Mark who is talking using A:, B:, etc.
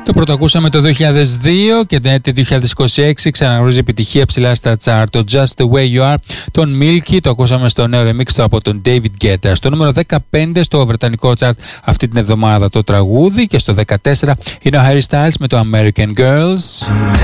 A: Το πρώτο ακούσαμε το 2002 και το 2026 ξαναγνωρίζει επιτυχία ψηλά στα chart. Το Just the Way You Are, τον Milky, το ακούσαμε στο νέο remix του από τον David Guetta. Στο νούμερο 15 στο βρετανικό chart αυτή την εβδομάδα το τραγούδι, και στο 14 είναι ο Harry Styles με το American Girls.